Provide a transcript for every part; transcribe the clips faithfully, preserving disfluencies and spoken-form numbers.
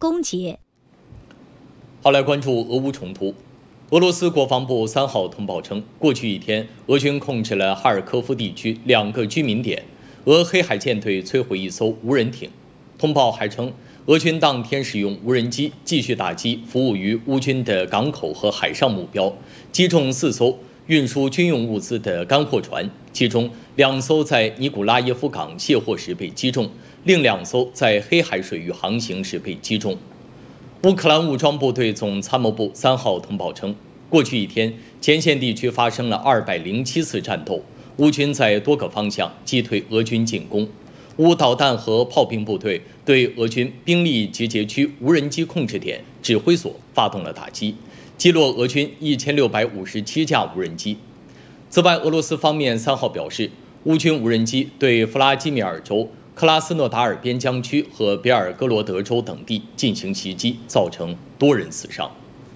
攻讦。 好，来关注俄乌冲突。俄罗斯国防部三号通报称，过去一天，俄军控制了哈尔科夫地区两个居民点，俄黑海舰队摧毁一艘无人艇。通报还称，俄军当天使用无人机继续打击服务于乌军的港口和海上目标，击中四艘运输军用物资的干货船，其中两艘在尼古拉耶夫港卸货时被击中，另两艘在黑海水域航行时被击中。乌克兰武装部队总参谋部三号通报称，过去一天，前线地区发生了二百零七次战斗，乌军在多个方向击退俄军进攻。乌导弹和炮兵部队对俄军兵力集结区无人机控制点、指挥所发动了打击，击落俄军一千六百五十七架无人机。此外，俄罗斯方面三号表示，乌军无人机对弗拉基米尔州、克拉斯诺达尔边疆区和别尔哥罗德州等地进行袭击，造成多人死伤。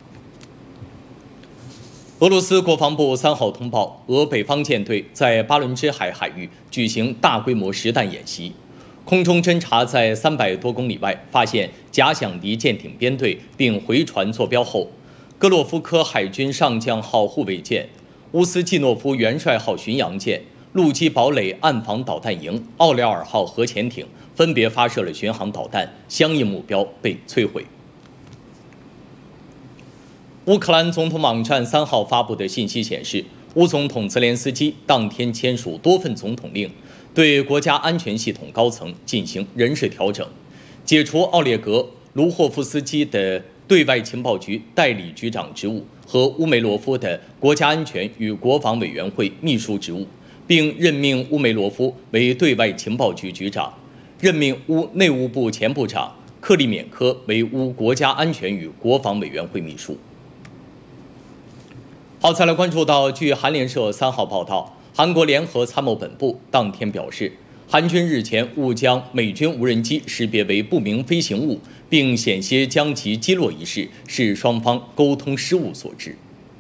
俄罗斯国防部三号通报，俄北方舰队在巴伦支海海域举行大规模实弹演习，空中侦察在三百多公里外发现假想敌舰艇编队，并回传坐标后，格洛夫科海军上将号护卫舰、乌斯季诺夫元帅号巡洋舰、陆基堡垒岸防导弹营、奥廖尔号核潜艇分别发射了巡航导弹，相应目标被摧毁。乌克兰总统网站三号发布的信息显示，乌总统泽连斯基当天签署多份总统令，对国家安全系统高层进行人事调整，解除奥列格·卢霍夫斯基的对外情报局代理局长职务和乌梅罗夫的国家安全与国防委员会秘书职务，并任命乌梅罗夫为对外情报局局长，任命乌内务部前部长克利缅科为乌国家安全与国防委员会秘书。好，再来关注到，据韩联社三号报道，韩国联合参谋本部当天表示，韩军日前误将美军无人机识别为不明飞行物，并险些将其击落一事，是双方沟通失误所致。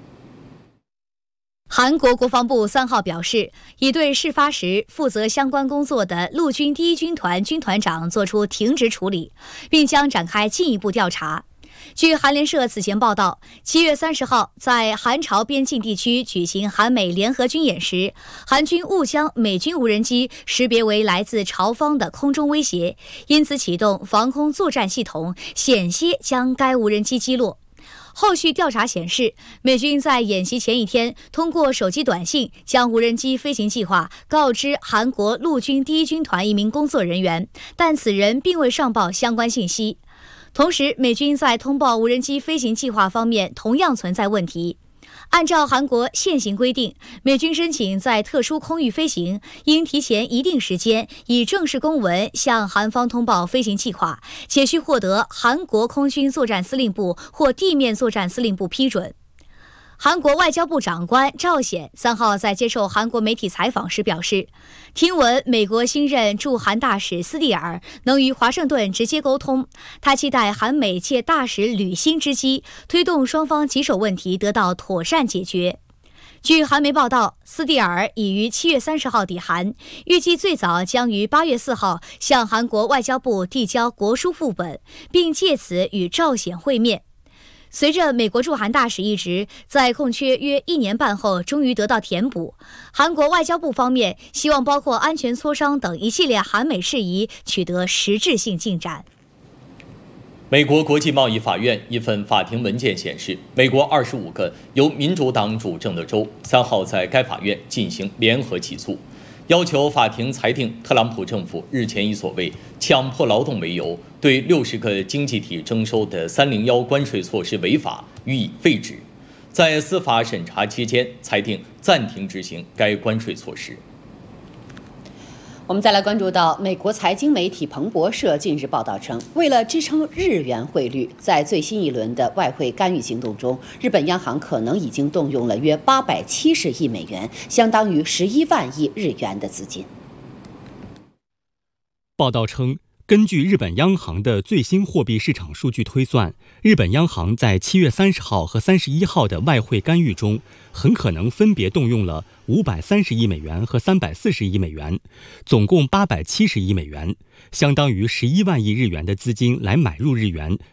韩国国防部三号表示，已对事发时负责相关工作的陆军第一军团军团长作出停职处理，并将展开进一步调查。据韩联社此前报道，七月三十号在韩朝边境地区举行韩美联合军演时，韩军误将美军无人机识别为来自朝方的空中威胁，因此启动防空作战系统，险些将该无人机击落。后续调查显示，美军在演习前一天通过手机短信将无人机飞行计划告知韩国陆军第一军团一名工作人员，但此人并未上报相关信息。同时，美军在通报无人机飞行计划方面同样存在问题。按照韩国现行规定，美军申请在特殊空域飞行，应提前一定时间以正式公文向韩方通报飞行计划，且需获得韩国空军作战司令部或地面作战司令部批准。韩国外交部长官赵显三号在接受韩国媒体采访时表示，听闻美国新任驻韩大使斯蒂尔能与华盛顿直接沟通，他期待韩美借大使履新之机，推动双方棘手问题得到妥善解决。据韩媒报道，斯蒂尔已于七月三十号抵韩，预计最早将于八月四号向韩国外交部递交国书副本，并借此与赵显会面。随着美国驻韩大使一职在空缺约一年半后终于得到填补，韩国外交部方面希望包括安全磋商等一系列韩美事宜取得实质性进展。 美国国际贸易法院一份法庭文件显示，美国二十五个由民主党主政的州三号在该法院进行联合起诉，要求法庭裁定特朗普政府日前以所谓强迫劳动为由，对六十个经济体征收的三零一关税措施违法，予以废止。在司法审查期间，裁定暂停执行该关税措施。 我们再来关注到，美国财经媒体彭博社近日报道称，为了支撑日元汇率，在最新一轮的外汇干预行动中，日本央行可能已经动用了约八百七十亿美元，相当于十一万亿日元的资金。 报道称，根据日本央行的最新货币市场数据推算，日本央行在七月三十号和三十一号的外汇干预中，很可能分别动用了五百三十亿美元和三百四十亿美元，总共八百七十亿美元，相当于十一万亿日元的资金来买入日元，